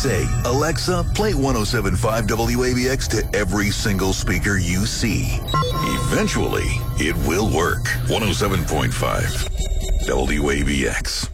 Say, Alexa, play 107.5 WABX to every single speaker you see. Eventually, it will work. 107.5 WABX.